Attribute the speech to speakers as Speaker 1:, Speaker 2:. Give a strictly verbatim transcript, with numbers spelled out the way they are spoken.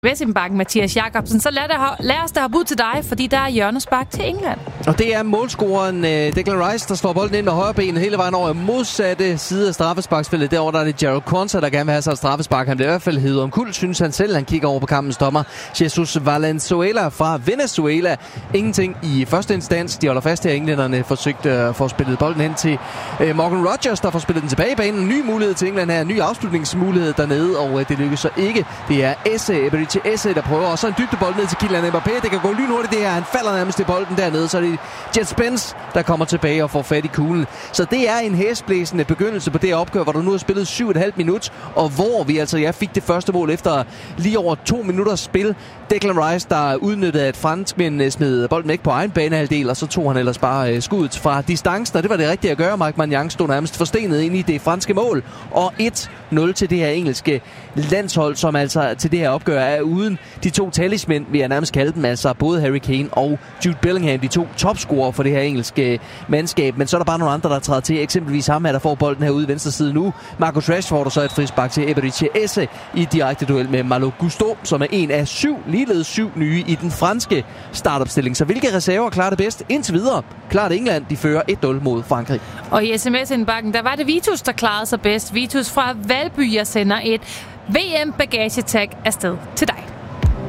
Speaker 1: Vesindbakken, Mathias Jacobsen. Så lad, der, lad os da hoppe ud til dig, fordi der er hjørnespark til England.
Speaker 2: Og det er målscoreren uh, Declan Rice, der slår bolden ind med højre ben hele vejen over modsatte side af straffesparksfeltet. Derovre der er det Jarrell Quansah, der gerne vil have sig et straffespark. Han bliver i hvert fald hævet omkuld, synes han selv. Han kigger over på kampens dommer. Jesus Valenzuela fra Venezuela. Ingenting i første instans. De holder fast her. Englænderne forsøgte at få spillet bolden hen til uh, Morgan Rogers, der får spillet den tilbage i banen. Ny mulighed til England her. Ny afslutningsmulighed dernede, og uh, det lykkes så ikke. Det er Esse, Eberechi Esse, der prøver. Og så en dybdebold ned til Kylian Mbappé. Det kan gå lynhurtigt det her. Han falder nærmest til bolden dernede. Så er det Jet Spence, der kommer tilbage og får fat i kuglen. Så det er en hæsblæsende begyndelse på det opgør, hvor du nu har spillet syv og et halvt minut, og hvor vi altså ja, fik det første mål efter lige over to minutters spil. Declan Rice, der udnyttede, at franskmændene smed bolden væk på egen banehalvdel, og så tog han ellers bare øh, skuddet fra distancen, og det var det rigtige at gøre. Marc Maignan stod nærmest forstenet ind i det franske mål, og et nul til det her engelske landshold, som altså til det her opgør er uden de to talismænd, vil jeg nærmest kalde dem, altså både Harry Kane og Jude Bellingham, de to topscorer for det her engelske mandskab. Men så er der bare nogle andre, der træder til. Eksempelvis ham her, der får bolden her ude i venstre side nu. Marcus Rashford, og så et frispark til Eberechi Esse i direkte duel med Malo Gusto, som er en af syv, ligeledes syv nye i den franske startopstilling. Så hvilke reserver klarer det bedst? Indtil videre klarer England. De fører et nul mod Frankrig.
Speaker 1: Og i sms-indbakken, der var det Vitus, der klarede sig bedst. Vitus fra Valby, jeg sender et V M-bagagetag afsted til dig.